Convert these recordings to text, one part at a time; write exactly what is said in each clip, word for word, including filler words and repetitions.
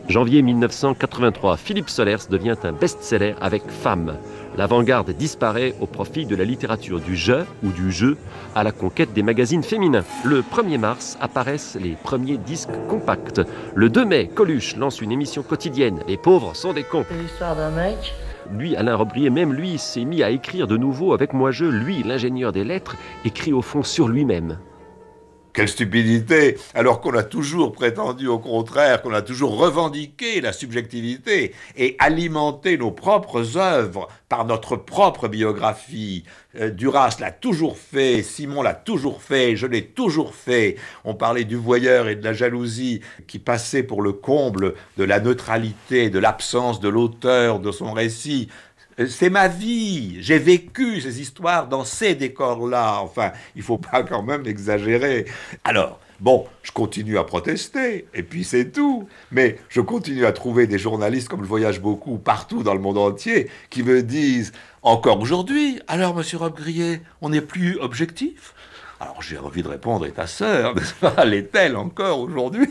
Janvier mille neuf cent quatre-vingt-trois, Philippe Solers devient un best-seller avec Femme. L'avant-garde disparaît au profit de la littérature du je ou du jeu à la conquête des magazines féminins. Le premier mars apparaissent les premiers disques compacts. Le deux mai, Coluche lance une émission quotidienne. Les pauvres sont des cons. C'est l'histoire d'un mec. Lui, Alain Robbe-Grillet, même lui, s'est mis à écrire de nouveau avec Moi Je. Lui, l'ingénieur des lettres, écrit au fond sur lui-même. Quelle stupidité! Alors qu'on a toujours prétendu au contraire, qu'on a toujours revendiqué la subjectivité et alimenté nos propres œuvres par notre propre biographie. Euh, Duras l'a toujours fait, Simon l'a toujours fait, je l'ai toujours fait. On parlait du voyeur et de la jalousie qui passait pour le comble de la neutralité, de l'absence de l'auteur de son récit. C'est ma vie, j'ai vécu ces histoires dans ces décors-là. Enfin, il ne faut pas quand même exagérer. Alors, bon, je continue à protester, et puis c'est tout. Mais je continue à trouver des journalistes, comme je voyage beaucoup partout dans le monde entier, qui me disent, encore aujourd'hui, alors monsieur Robbe-Grillet, on n'est plus objectif ? Alors j'ai envie de répondre, et ta sœur, n'est-ce pas, l'est-elle encore aujourd'hui?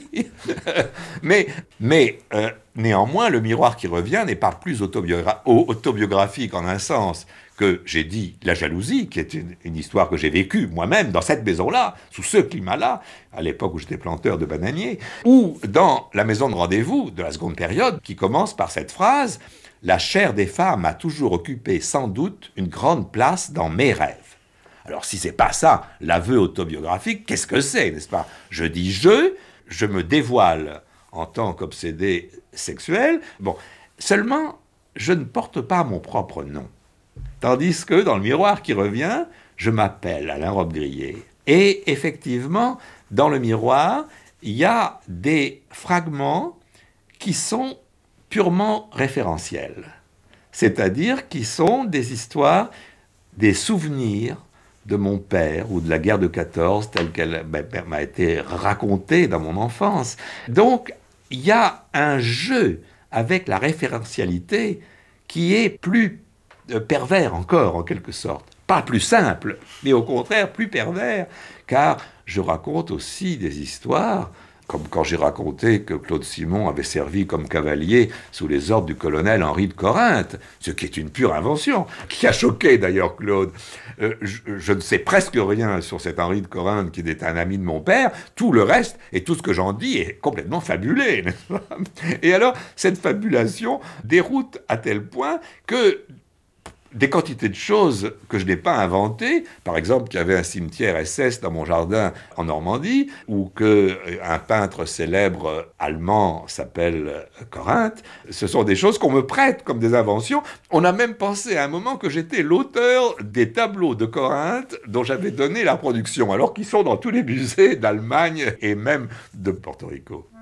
Mais, mais euh, néanmoins, le miroir qui revient n'est pas plus autobiogra- autobiographique en un sens que j'ai dit la jalousie, qui est une, une histoire que j'ai vécue moi-même dans cette maison-là, sous ce climat-là, à l'époque où j'étais planteur de bananiers, ou dans la maison de rendez-vous de la seconde période, qui commence par cette phrase « La chair des femmes a toujours occupé sans doute une grande place dans mes rêves ». Alors, si c'est pas ça, l'aveu autobiographique, qu'est-ce que c'est, n'est-ce pas? Je dis je, je me dévoile en tant qu'obsédé sexuel. Bon, seulement, je ne porte pas mon propre nom. Tandis que, dans le miroir qui revient, je m'appelle Alain Robbe-Grillet. Et effectivement, dans le miroir, il y a des fragments qui sont purement référentiels. C'est-à-dire qui sont des histoires, des souvenirs de mon père ou de la guerre de quatorze telle qu'elle m'a été racontée dans mon enfance. Donc, il y a un jeu avec la référentialité qui est plus pervers encore, en quelque sorte. Pas plus simple, mais au contraire plus pervers, car je raconte aussi des histoires, comme quand j'ai raconté que Claude Simon avait servi comme cavalier sous les ordres du colonel Henri de Corinthe, ce qui est une pure invention, qui a choqué d'ailleurs Claude. Euh, je, je ne sais presque rien sur cet Henri de Corinthe qui est un ami de mon père, tout le reste et tout ce que j'en dis est complètement fabulé, n'est-ce pas? Et alors, cette fabulation déroute à tel point que des quantités de choses que je n'ai pas inventées, par exemple qu'il y avait un cimetière S S dans mon jardin en Normandie, ou qu'un peintre célèbre allemand s'appelle Corinthe, ce sont des choses qu'on me prête comme des inventions. On a même pensé à un moment que j'étais l'auteur des tableaux de Corinthe dont j'avais donné la production, alors qu'ils sont dans tous les musées d'Allemagne et même de Porto Rico.